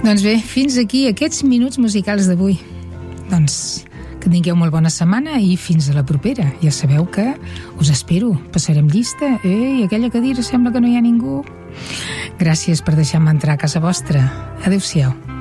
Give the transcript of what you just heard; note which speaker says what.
Speaker 1: Doncs bé, fins aquí aquests minuts musicals d'avui. Doncs que tingueu molt bona setmana i fins a la propera. Ja sabeu que us espero. Passarem llista. Ei, aquella cadira sembla que no hi ha ningú. Gràcies per deixar-me entrar a casa vostra. Adéu-siau.